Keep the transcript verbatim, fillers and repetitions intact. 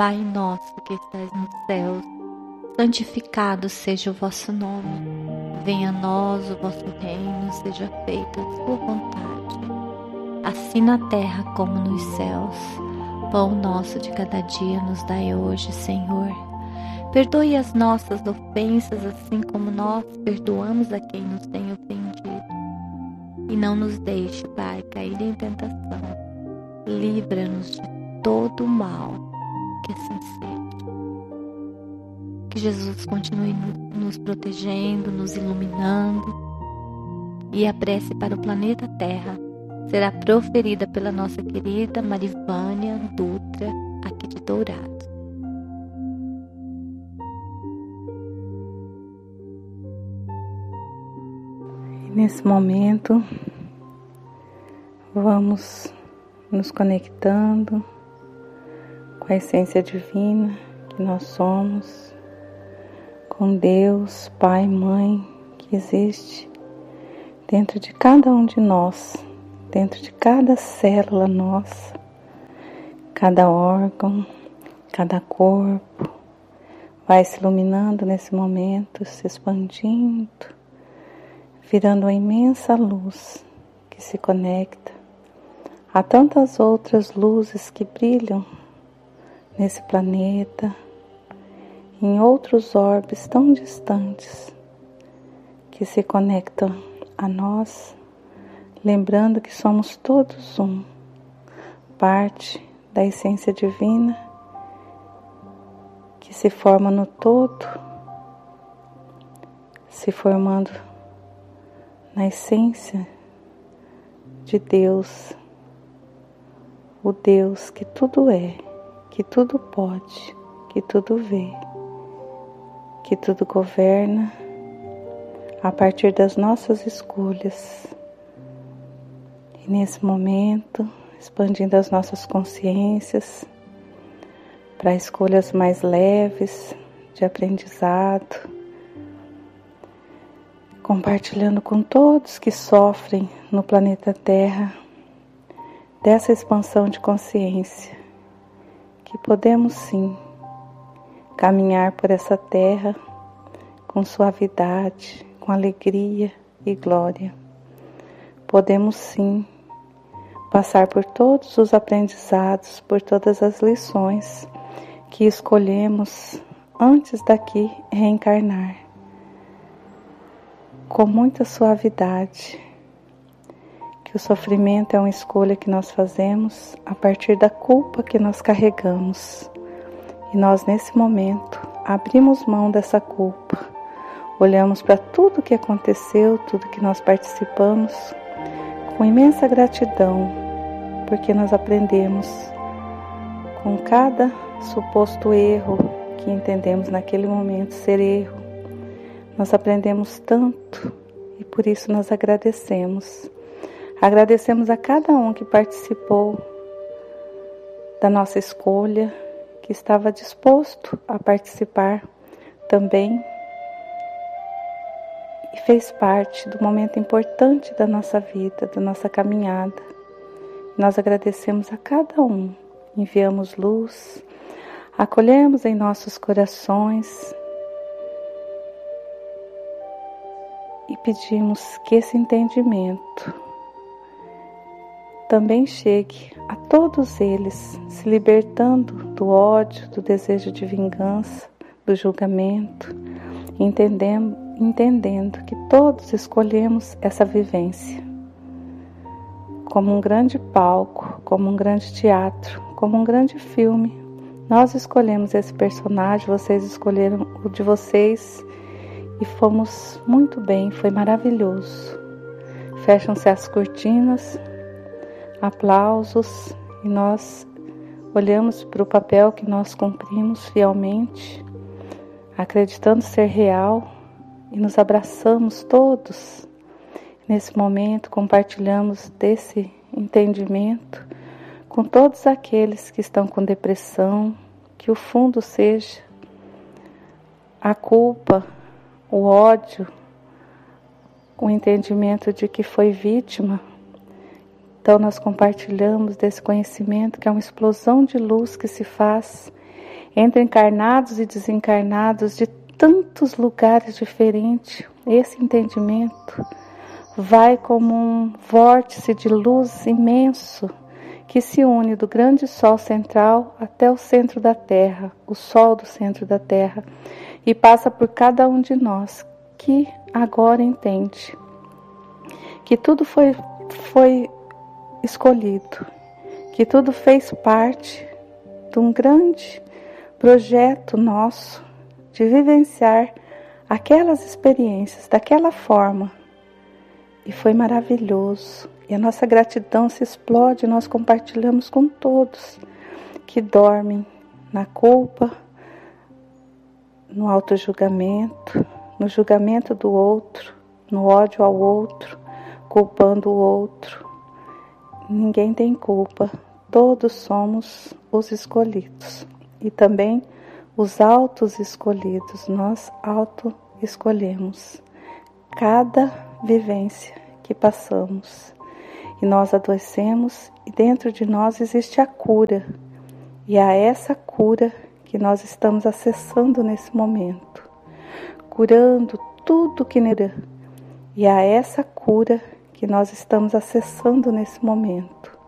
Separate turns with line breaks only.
Pai nosso que estais nos céus, santificado seja o vosso nome. Venha a nós o vosso reino, seja feita a sua vontade, assim na terra como nos céus. Pão nosso de cada dia nos dai hoje, Senhor. Perdoe as nossas ofensas, assim como nós perdoamos a quem nos tem ofendido. E não nos deixe, Pai, cair em tentação. Livra-nos de todo o mal, que assim seja. Que Jesus continue nos protegendo, nos iluminando. E a prece para o planeta Terra será proferida pela nossa querida Marivânia Dutra, aqui de Dourado.
E nesse momento, vamos nos conectando com a essência divina que nós somos, com Deus, Pai, Mãe, que existe dentro de cada um de nós, dentro de cada célula nossa, cada órgão, cada corpo, vai se iluminando nesse momento, se expandindo, virando uma imensa luz que se conecta a tantas outras luzes que brilham nesse planeta, em outros orbes tão distantes, que se conectam a nós, lembrando que somos todos um, parte da essência divina que se forma no todo, se formando na essência de Deus, o Deus que tudo é, que tudo pode, que tudo vê, que tudo governa a partir das nossas escolhas. E nesse momento, expandindo as nossas consciências para escolhas mais leves de aprendizado, compartilhando com todos que sofrem no planeta Terra dessa expansão de consciência, que podemos sim caminhar por essa terra com suavidade, com alegria e glória. Podemos sim passar por todos os aprendizados, por todas as lições que escolhemos antes daqui reencarnar, com muita suavidade, que o sofrimento é uma escolha que nós fazemos a partir da culpa que nós carregamos. E nós, nesse momento, abrimos mão dessa culpa, olhamos para tudo que aconteceu, tudo que nós participamos, com imensa gratidão, porque nós aprendemos com cada suposto erro que entendemos naquele momento ser erro. Nós aprendemos tanto e por isso nós agradecemos. Agradecemos a cada um que participou da nossa escolha, que estava disposto a participar também e fez parte do momento importante da nossa vida, da nossa caminhada. Nós agradecemos a cada um, enviamos luz, acolhemos em nossos corações e pedimos que esse entendimento também chegue a todos eles, se libertando do ódio, do desejo de vingança, do julgamento, entendendo, entendendo que todos escolhemos essa vivência como um grande palco, como um grande teatro, como um grande filme. Nós escolhemos esse personagem, vocês escolheram o de vocês e fomos muito bem, foi maravilhoso. Fecham-se as cortinas, aplausos, e nós olhamos para o papel que nós cumprimos fielmente, acreditando ser real, e nos abraçamos todos. Nesse momento, compartilhamos desse entendimento com todos aqueles que estão com depressão, que o fundo seja a culpa, o ódio, o entendimento de que foi vítima. Então nós compartilhamos desse conhecimento que é uma explosão de luz que se faz entre encarnados e desencarnados de tantos lugares diferentes. Esse entendimento vai como um vórtice de luz imenso que se une do grande sol central até o centro da Terra, o sol do centro da Terra, e passa por cada um de nós que agora entende que tudo foi, foi escolhido, que tudo fez parte de um grande projeto nosso de vivenciar aquelas experiências daquela forma. E foi maravilhoso. E a nossa gratidão se explode, nós compartilhamos com todos que dormem na culpa, no autojulgamento, no julgamento do outro, no ódio ao outro, culpando o outro. Ninguém tem culpa, todos somos os escolhidos. E também os autos escolhidos, nós auto escolhemos cada vivência que passamos. E nós adoecemos e dentro de nós existe a cura. E é essa cura que nós estamos acessando nesse momento. Curando tudo que nera. E é essa cura que nós estamos acessando nesse momento.